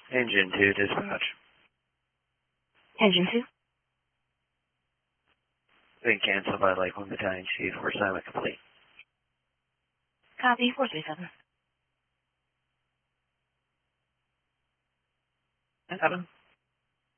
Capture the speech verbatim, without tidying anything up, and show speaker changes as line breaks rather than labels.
Engine two, dispatch.
Engine two.
Been canceled by Lakeland Battalion Chief. We're assignment complete.
Copy, four three seven.
Adam?